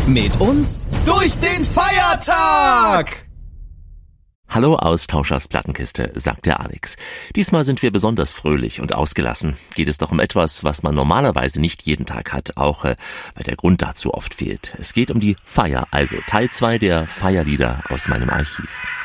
Mit uns durch den Feiertag! Hallo Austauschers Plattenkiste, sagt der Alex. Diesmal sind wir besonders fröhlich und ausgelassen. Geht es doch um etwas, was man normalerweise nicht jeden Tag hat, auch weil der Grund dazu oft fehlt. Es geht um die Feier, also Teil 2 der Feierlieder aus meinem Archiv.